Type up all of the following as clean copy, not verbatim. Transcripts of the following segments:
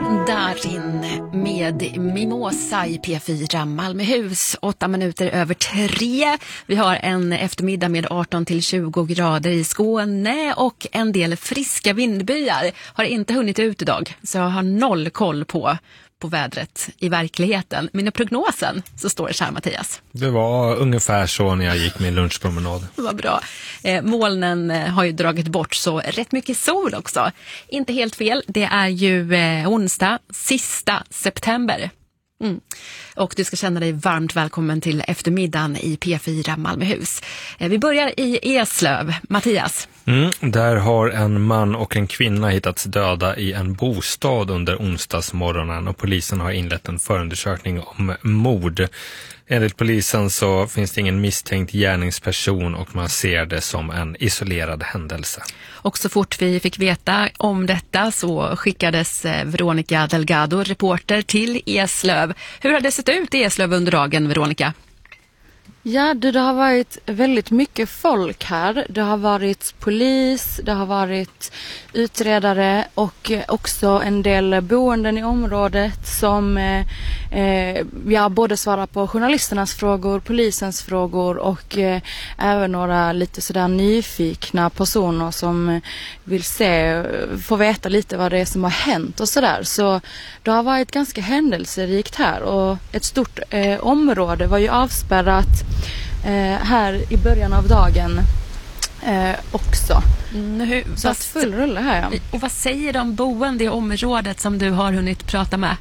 Darin med Mimosa i P4 Malmöhus, 3:08. Vi har en eftermiddag med 18-20 grader i Skåne och en del friska vindbyar. Har inte hunnit ut idag, så jag har noll koll på vädret i verkligheten. Men i prognosen så står det så här, Mattias. Det var ungefär så när jag gick min lunchpromenad. Det var bra. Molnen har ju dragit bort, så rätt mycket sol också. Inte helt fel, det är ju onsdag, sista september. Och du ska känna dig varmt välkommen till eftermiddagen i P4 Malmöhus. Vi börjar i Eslöv. Mattias. Där har en man och en kvinna hittats döda i en bostad under onsdagsmorgonen, och polisen har inlett en förundersökning om mord. Enligt polisen så finns det ingen misstänkt gärningsperson och man ser det som en isolerad händelse. Och så fort vi fick veta om detta så skickades Veronica Delgado, reporter, till Eslöv. Hur har det sett ut i Eslöv under dagen, Veronica? Ja, det har varit väldigt mycket folk här. Det har varit polis, det har varit utredare och också en del boenden i området som både svarar på journalisternas frågor, polisens frågor och även några lite sådär nyfikna personer som vill få veta lite vad det är som har hänt och sådär. Så det har varit ganska händelserikt här, och ett stort område var ju avspärrat här i början av dagen också. Så att full rulle här, ja. Och vad säger de boende i området som du har hunnit prata med?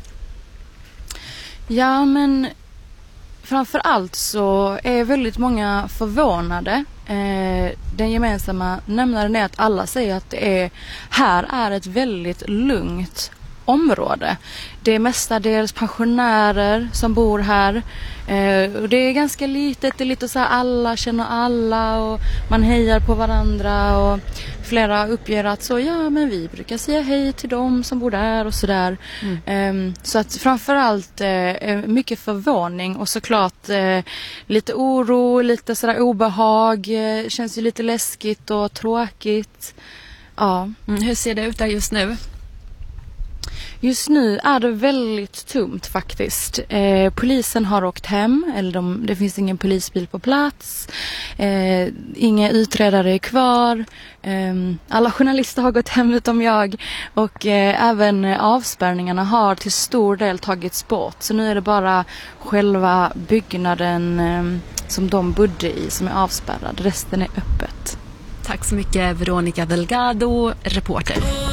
Ja, men framför allt så är väldigt många förvånade. Den gemensamma nämnaren är att alla säger att här är ett väldigt lugnt område. Det är mestadels pensionärer som bor här. Och det är ganska litet, det är lite så här alla känner alla och man hejar på varandra, och flera uppger att men vi brukar säga hej till dem som bor där och sådär. Så att framförallt mycket förvåning och såklart lite oro, lite sådär obehag, känns ju lite läskigt och tråkigt. Ja. Hur ser det ut där just nu? Just nu är det väldigt tomt faktiskt. Polisen har åkt hem, eller det finns ingen polisbil på plats. Inga utredare är kvar. Alla journalister har gått hem utom jag. Och även avspärrningarna har till stor del tagits bort. Så nu är det bara själva byggnaden som de bodde i som är avspärrad. Resten är öppet. Tack så mycket, Veronica Delgado, reporter.